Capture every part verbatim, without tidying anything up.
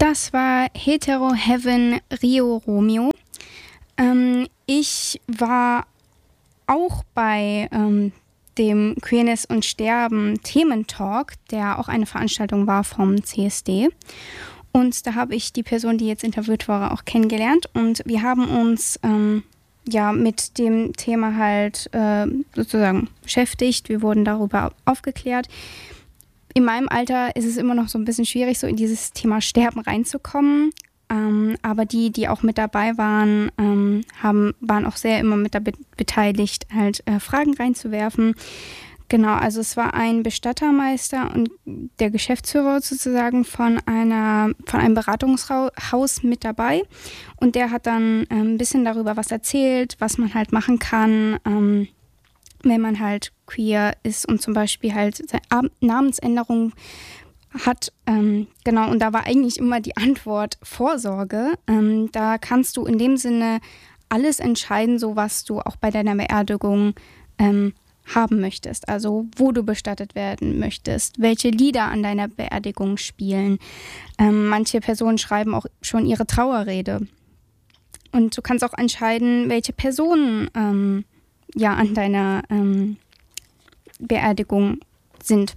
Das war Hetero Heaven Rio Romeo. Ähm, ich war auch bei ähm, dem Queerness und Sterben Thementalk, der auch eine Veranstaltung war vom C S D. Und da habe ich die Person, die jetzt interviewt war, auch kennengelernt. Und wir haben uns ähm, ja mit dem Thema halt äh, sozusagen beschäftigt. Wir wurden darüber aufgeklärt. In meinem Alter ist es immer noch so ein bisschen schwierig, so in dieses Thema Sterben reinzukommen. Ähm, aber die, die auch mit dabei waren, ähm, haben, waren auch sehr immer mit da be- beteiligt, halt äh, Fragen reinzuwerfen. Genau, also es war ein Bestattermeister und der Geschäftsführer sozusagen von einer von einem Beratungshaus mit dabei. Und der hat dann äh, ein bisschen darüber was erzählt, was man halt machen kann, ähm, wenn man halt queer ist und zum Beispiel halt seine Namensänderung hat. Ähm, genau, und da war eigentlich immer die Antwort Vorsorge. Ähm, da kannst du in dem Sinne alles entscheiden, so was du auch bei deiner Beerdigung ähm, haben möchtest. Also wo du bestattet werden möchtest, welche Lieder an deiner Beerdigung spielen. Ähm, manche Personen schreiben auch schon ihre Trauerrede. Und du kannst auch entscheiden, welche Personen ähm, ja an deiner ähm, Beerdigung sind.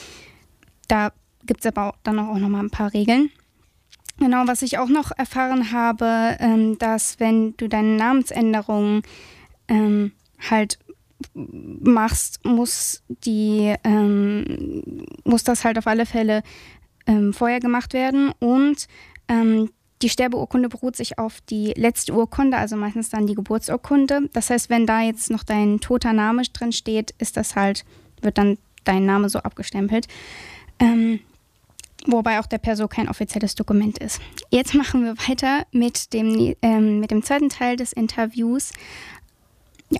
Da gibt es aber auch dann auch noch mal ein paar Regeln. Genau, was ich auch noch erfahren habe, ähm, dass wenn du deine Namensänderung ähm, halt machst, muss die ähm, muss das halt auf alle Fälle ähm, vorher gemacht werden. Und ähm, die Sterbeurkunde beruht sich auf die letzte Urkunde, also meistens dann die Geburtsurkunde. Das heißt, wenn da jetzt noch dein toter Name drin steht, ist das halt, wird dann dein Name so abgestempelt. Ähm, wobei auch der Perso kein offizielles Dokument ist. Jetzt machen wir weiter mit dem, ähm, mit dem zweiten Teil des Interviews. Ja.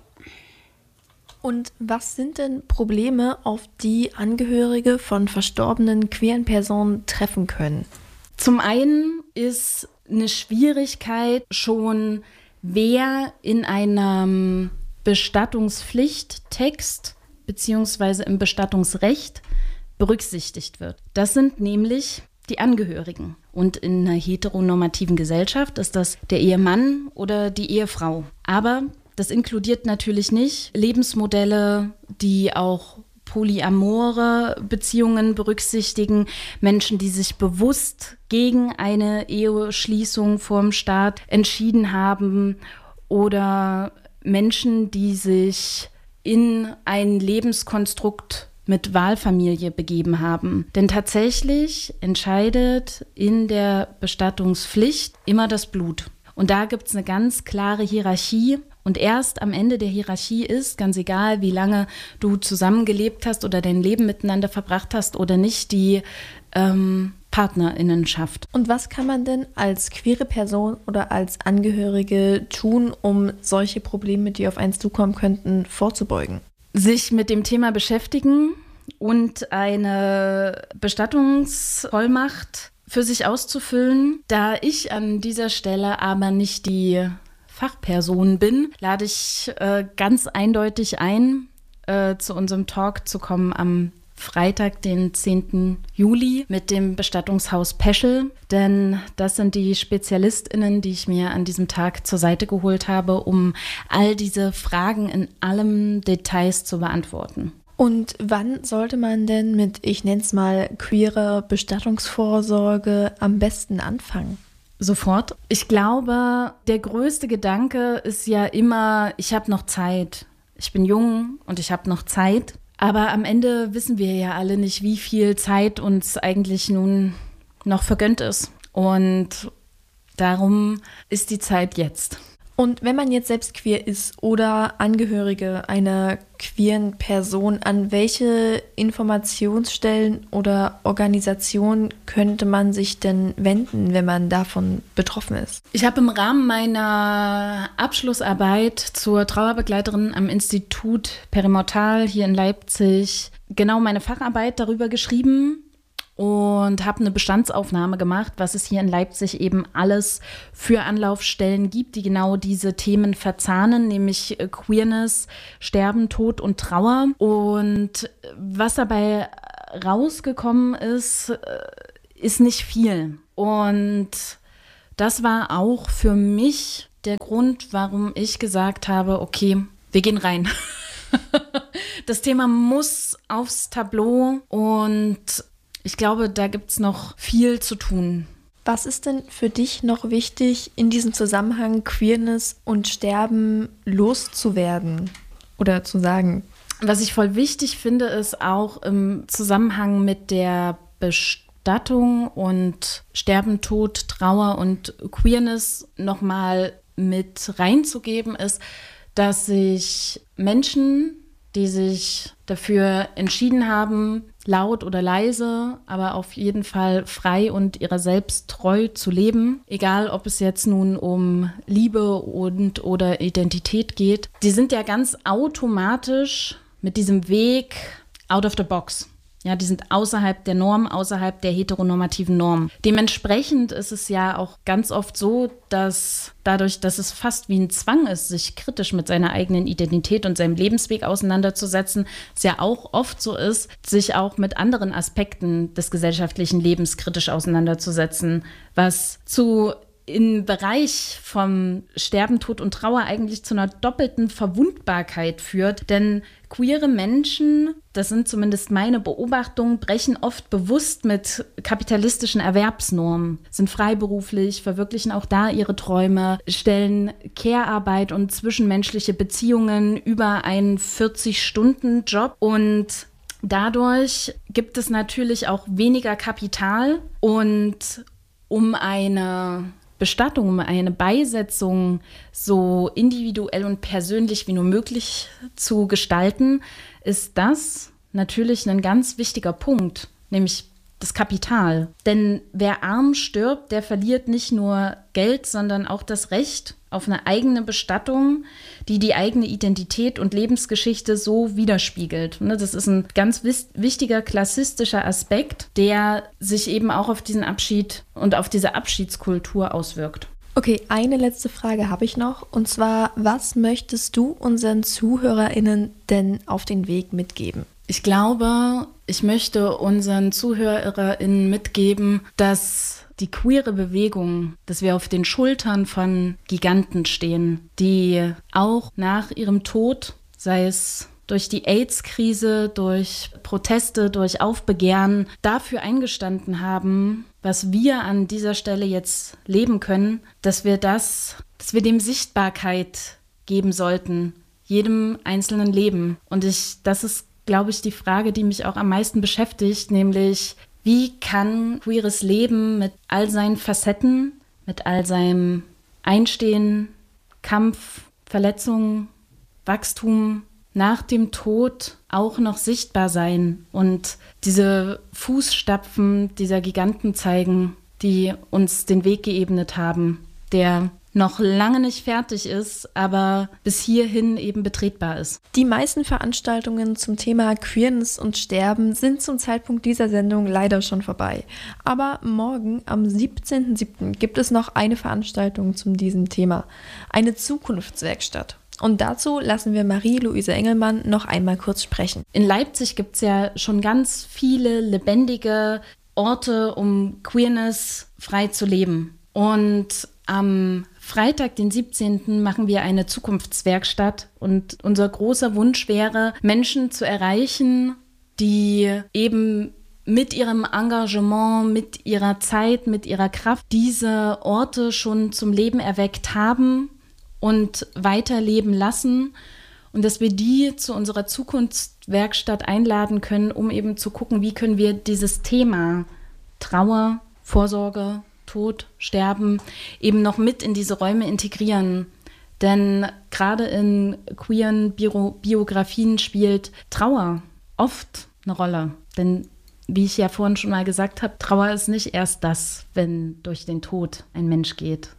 Und was sind denn Probleme, auf die Angehörige von verstorbenen queeren Personen treffen können? Zum einen ist eine Schwierigkeit schon, wer in einem Bestattungspflichttext beziehungsweise im Bestattungsrecht berücksichtigt wird. Das sind nämlich die Angehörigen. Und in einer heteronormativen Gesellschaft ist das der Ehemann oder die Ehefrau. Aber das inkludiert natürlich nicht Lebensmodelle, die auch polyamore Beziehungen berücksichtigen, Menschen, die sich bewusst gegen eine Eheschließung vom Staat entschieden haben oder Menschen, die sich in ein Lebenskonstrukt mit Wahlfamilie begeben haben. Denn tatsächlich entscheidet in der Bestattungspflicht immer das Blut. Und da gibt es eine ganz klare Hierarchie. Und erst am Ende der Hierarchie ist, ganz egal, wie lange du zusammengelebt hast oder dein Leben miteinander verbracht hast oder nicht, die ähm, Partnerinnenschaft. Und was kann man denn als queere Person oder als Angehörige tun, um solche Probleme, die auf einen zukommen könnten, vorzubeugen? Sich mit dem Thema beschäftigen und eine Bestattungsvollmacht für sich auszufüllen. Da ich an dieser Stelle aber nicht die Fachperson bin, lade ich äh, ganz eindeutig ein, äh, zu unserem Talk zu kommen am Freitag, den zehnten Juli mit dem Bestattungshaus Peschel. Denn das sind die SpezialistInnen, die ich mir an diesem Tag zur Seite geholt habe, um all diese Fragen in allen Details zu beantworten. Und wann sollte man denn mit, ich nenne es mal, queerer Bestattungsvorsorge am besten anfangen? Sofort. Ich glaube, der größte Gedanke ist ja immer, ich habe noch Zeit. Ich bin jung und ich habe noch Zeit. Aber am Ende wissen wir ja alle nicht, wie viel Zeit uns eigentlich nun noch vergönnt ist. Und darum ist die Zeit jetzt. Und wenn man jetzt selbst queer ist oder Angehörige einer queeren Person, an welche Informationsstellen oder Organisationen könnte man sich denn wenden, wenn man davon betroffen ist? Ich habe im Rahmen meiner Abschlussarbeit zur Trauerbegleiterin am Institut Perimortal hier in Leipzig genau meine Facharbeit darüber geschrieben. Und habe eine Bestandsaufnahme gemacht, was es hier in Leipzig eben alles für Anlaufstellen gibt, die genau diese Themen verzahnen, nämlich Queerness, Sterben, Tod und Trauer. Und was dabei rausgekommen ist, ist nicht viel. Und das war auch für mich der Grund, warum ich gesagt habe, okay, wir gehen rein. Das Thema muss aufs Tableau und ich glaube, da gibt es noch viel zu tun. Was ist denn für dich noch wichtig, in diesem Zusammenhang Queerness und Sterben loszuwerden oder zu sagen? Was ich voll wichtig finde, ist auch im Zusammenhang mit der Bestattung und Sterben, Tod, Trauer und Queerness nochmal mit reinzugeben, ist, dass sich Menschen, die sich dafür entschieden haben, laut oder leise, aber auf jeden Fall frei und ihrer selbst treu zu leben, egal ob es jetzt nun um Liebe und oder Identität geht, die sind ja ganz automatisch mit diesem Weg out of the box. Ja, die sind außerhalb der Norm, außerhalb der heteronormativen Norm. Dementsprechend ist es ja auch ganz oft so, dass dadurch, dass es fast wie ein Zwang ist, sich kritisch mit seiner eigenen Identität und seinem Lebensweg auseinanderzusetzen, es ja auch oft so ist, sich auch mit anderen Aspekten des gesellschaftlichen Lebens kritisch auseinanderzusetzen, was zu im Bereich vom Sterben, Tod und Trauer eigentlich zu einer doppelten Verwundbarkeit führt. Denn queere Menschen, das sind zumindest meine Beobachtungen, brechen oft bewusst mit kapitalistischen Erwerbsnormen, sind freiberuflich, verwirklichen auch da ihre Träume, stellen Care-Arbeit und zwischenmenschliche Beziehungen über einen vierzig-Stunden-Job und dadurch gibt es natürlich auch weniger Kapital und um eine Bestattung, um eine Beisetzung so individuell und persönlich wie nur möglich zu gestalten, ist das natürlich ein ganz wichtiger Punkt, nämlich das Kapital. Denn wer arm stirbt, der verliert nicht nur Geld, sondern auch das Recht auf eine eigene Bestattung, die die eigene Identität und Lebensgeschichte so widerspiegelt. Das ist ein ganz wichtiger klassistischer Aspekt, der sich eben auch auf diesen Abschied und auf diese Abschiedskultur auswirkt. Okay, eine letzte Frage habe ich noch. Und zwar, was möchtest du unseren ZuhörerInnen denn auf den Weg mitgeben? Ich glaube, ich möchte unseren ZuhörerInnen mitgeben, dass die queere Bewegung, dass wir auf den Schultern von Giganten stehen, die auch nach ihrem Tod, sei es durch die AIDS-Krise, durch Proteste, durch Aufbegehren, dafür eingestanden haben, was wir an dieser Stelle jetzt leben können, dass wir das, dass wir dem Sichtbarkeit geben sollten, jedem einzelnen Leben. Und ich, das ist, glaube ich, die Frage, die mich auch am meisten beschäftigt, nämlich, wie kann queeres Leben mit all seinen Facetten, mit all seinem Einstehen, Kampf, Verletzungen, Wachstum nach dem Tod auch noch sichtbar sein und diese Fußstapfen dieser Giganten zeigen, die uns den Weg geebnet haben, der noch lange nicht fertig ist, aber bis hierhin eben betretbar ist. Die meisten Veranstaltungen zum Thema Queerness und Sterben sind zum Zeitpunkt dieser Sendung leider schon vorbei. Aber morgen, am siebzehnten siebten gibt es noch eine Veranstaltung zu diesem Thema, eine Zukunftswerkstatt. Und dazu lassen wir Marie-Louise Engelmann noch einmal kurz sprechen. In Leipzig gibt es ja schon ganz viele lebendige Orte, um Queerness frei zu leben. Und am Freitag, den siebzehnten machen wir eine Zukunftswerkstatt und unser großer Wunsch wäre, Menschen zu erreichen, die eben mit ihrem Engagement, mit ihrer Zeit, mit ihrer Kraft diese Orte schon zum Leben erweckt haben und weiterleben lassen und dass wir die zu unserer Zukunftswerkstatt einladen können, um eben zu gucken, wie können wir dieses Thema Trauer, Vorsorge, Tod, Sterben eben noch mit in diese Räume integrieren. Denn gerade in queeren Bio- Biografien spielt Trauer oft eine Rolle. Denn wie ich ja vorhin schon mal gesagt habe, Trauer ist nicht erst das, wenn durch den Tod ein Mensch geht,